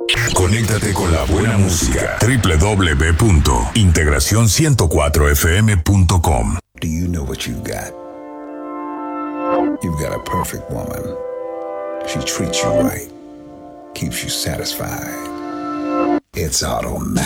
Conéctate con la buena música. www.integracion104fm.com. Do you know what you've got? You've got a perfect woman. She treats you right, keeps you satisfied. It's automatic.